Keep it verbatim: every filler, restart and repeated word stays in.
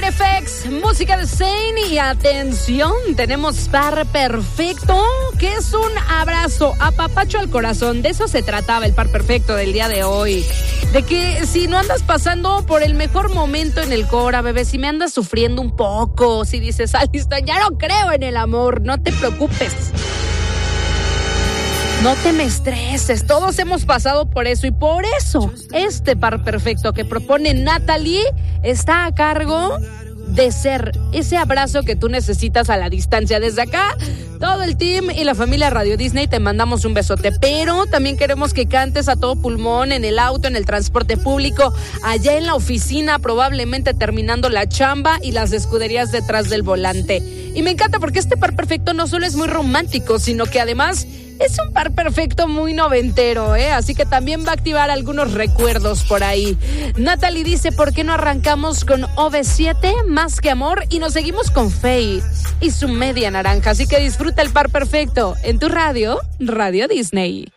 Minor F X, música de Zayn y atención, tenemos par perfecto, que es un abrazo, apapacho al corazón. De eso se trataba el par perfecto del día de hoy. De que si no andas pasando por el mejor momento en el Cora, bebé, si me andas sufriendo un poco, si dices, Alison, ya no creo en el amor, no te preocupes. No te me estreses, todos hemos pasado por eso y por eso este par perfecto que propone Natalie está a cargo de ser ese abrazo que tú necesitas a la distancia. Desde acá, todo el team y la familia Radio Disney te mandamos un besote, pero también queremos que cantes a todo pulmón en el auto, en el transporte público, allá en la oficina, probablemente terminando la chamba y las escuderías detrás del volante. Y me encanta porque este par perfecto no solo es muy romántico, sino que además es un par perfecto muy noventero, ¿eh? Así que también va a activar algunos recuerdos por ahí. Natalie dice, ¿por qué no arrancamos con O V siete, Más que Amor? Y nos seguimos con Faye y su media naranja. Así que disfruta el par perfecto en tu radio, Radio Disney.